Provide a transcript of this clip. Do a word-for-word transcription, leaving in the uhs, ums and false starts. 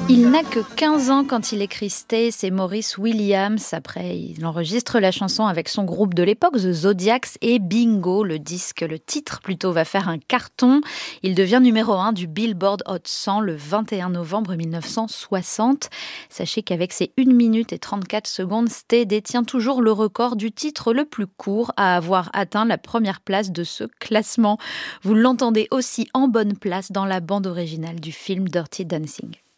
Il n'a que quinze ans quand il écrit Stay, c'est Maurice Williams. Après, il enregistre la chanson avec son groupe de l'époque, The Zodiacs, et bingo, le disque, le titre plutôt, va faire un carton. Il devient numéro un du Billboard Hot cent le vingt et un novembre mille neuf cent soixante. Sachez qu'avec ses une minute et trente-quatre secondes, Stay détient toujours le record du titre le plus court à avoir atteint la première place de ce classement. Vous l'entendez aussi en bonne place dans la bande originale du film Dirty Dancing.